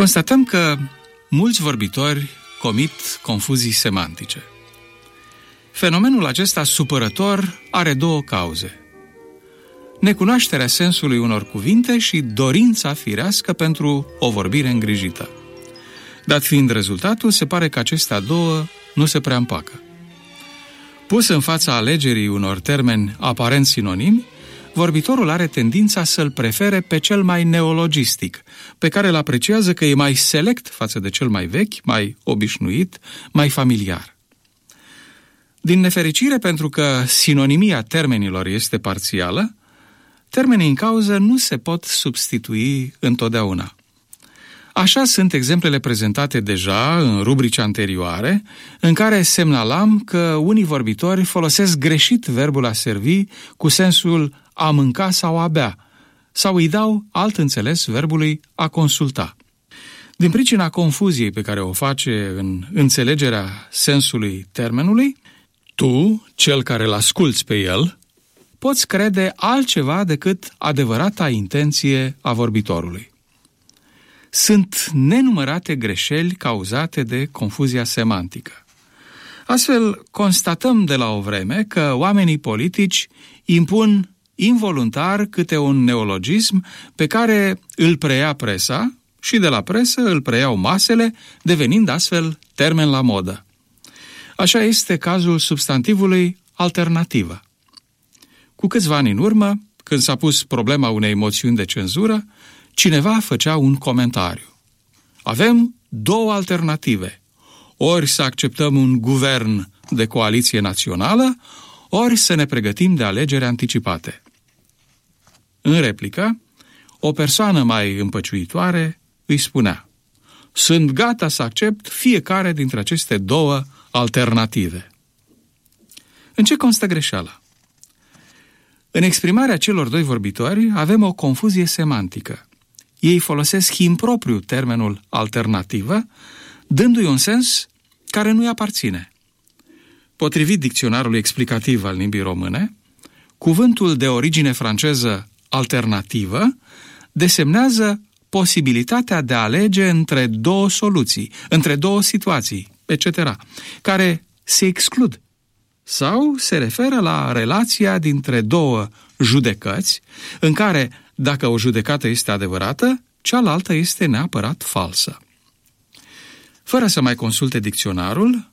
Constatăm că mulți vorbitori comit confuzii semantice. Fenomenul acesta supărător are două cauze: necunoașterea sensului unor cuvinte și dorința firească pentru o vorbire îngrijită. Dat fiind rezultatul, se pare că acestea două nu se prea împacă. Pus în fața alegerii unor termeni aparent sinonimi, vorbitorul are tendința să-l prefere pe cel mai neologistic, pe care îl apreciază că e mai select față de cel mai vechi, mai obișnuit, mai familiar. Din nefericire, pentru că sinonimia termenilor este parțială, termenii în cauză nu se pot substitui întotdeauna. Așa sunt exemplele prezentate deja în rubrici anterioare, în care semnalam că unii vorbitori folosesc greșit verbul a servi cu sensul a mânca sau a bea, sau îi dau alt înțeles verbului a consulta. Din pricina confuziei pe care o face în înțelegerea sensului termenului, tu, cel care îl asculți pe el, poți crede altceva decât adevărata intenție a vorbitorului. Sunt nenumărate greșeli cauzate de confuzia semantică. Astfel, constatăm de la o vreme că oamenii politici impun involuntar câte un neologism pe care îl preia presa și de la presă îl preiau masele, devenind astfel termen la modă. Așa este cazul substantivului alternativă. Cu câțiva ani în urmă, când s-a pus problema unei moțiuni de cenzură, cineva făcea un comentariu. Avem două alternative. Ori să acceptăm un guvern de coaliție națională, ori să ne pregătim de alegeri anticipate. În replică, o persoană mai împăciuitoare îi spunea: sunt gata să accept fiecare dintre aceste două alternative. În ce constă greșeala? În exprimarea celor doi vorbitori avem o confuzie semantică. Ei folosesc impropriu termenul alternativă, dându-i un sens care nu-i aparține. Potrivit dicționarului explicativ al limbii române, cuvântul de origine franceză alternativă desemnează posibilitatea de a alege între două soluții, între două situații, etc., care se exclud sau se referă la relația dintre două judecăți, în care, dacă o judecată este adevărată, cealaltă este neapărat falsă. Fără să mai consulte dicționarul,